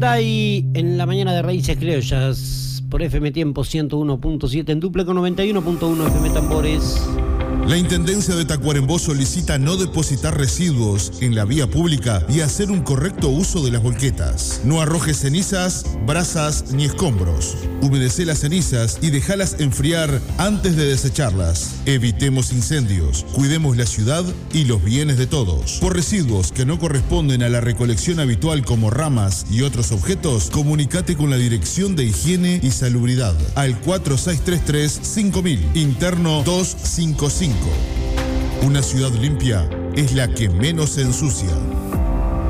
Hyundai en la mañana de Raíces Criollas por FM Tiempo 101.7 en dupla con 91.1 FM Tambores. La Intendencia de Tacuarembó solicita no depositar residuos en la vía pública y hacer un correcto uso de las volquetas. No arrojes cenizas, brasas ni escombros. Humedece las cenizas y déjalas enfriar antes de desecharlas. Evitemos incendios, cuidemos la ciudad y los bienes de todos. Por residuos que no corresponden a la recolección habitual como ramas y otros objetos, comunicate con la Dirección de Higiene y Salubridad al 4633-5000, interno 255. Una ciudad limpia es la que menos se ensucia.